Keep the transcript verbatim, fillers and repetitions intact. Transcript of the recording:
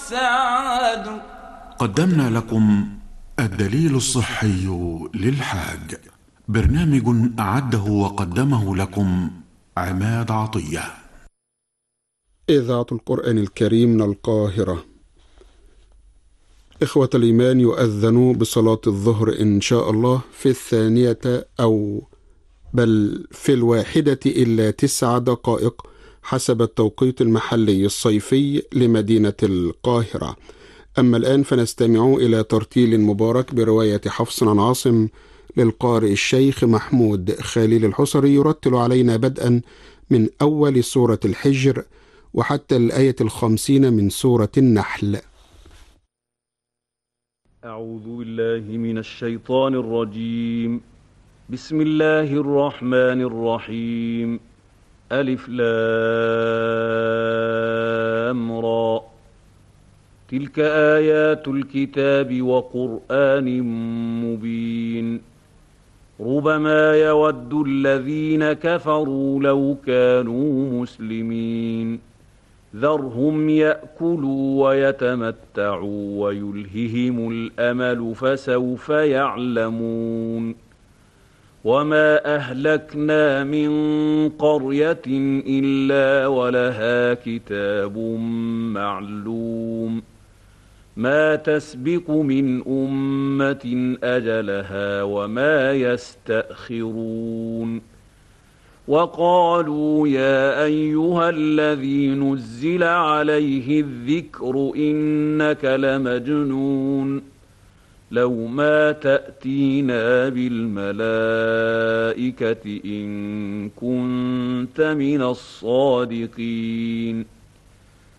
والسعد. قدمنا لكم الدليل الصحي للحاج، برنامج أعده وقدمه لكم عماد عطية. إذاعة القرآن الكريم من القاهرة. إخوة الإيمان، يؤذن بصلاة الظهر إن شاء الله في الثانية أو بل في الواحدة إلا تسع دقائق حسب التوقيت المحلي الصيفي لمدينة القاهرة. أما الآن فنستمع إلى ترتيل مبارك برواية حفص عن عاصم للقارئ الشيخ محمود خليل الحصري، يرتل علينا بدءا من أول سورة الحجر وحتى الآية الخمسين من سورة النحل. أعوذ بالله من الشيطان الرجيم. بسم الله الرحمن الرحيم. ألف لام را. تلك آيات الكتاب وقرآن مبين. ربما يود الذين كفروا لو كانوا مسلمين. ذرهم يأكلوا ويتمتعوا ويلههم الأمل فسوف يعلمون. وما أهلكنا من قرية إلا ولها كتاب معلوم. ما تسبق من أمة أجلها وما يستأخرون. وقالوا يا أيها الذي نزل عليه الذكر إنك لمجنون. لو ما تأتينا بالملائكة إن كنت من الصادقين.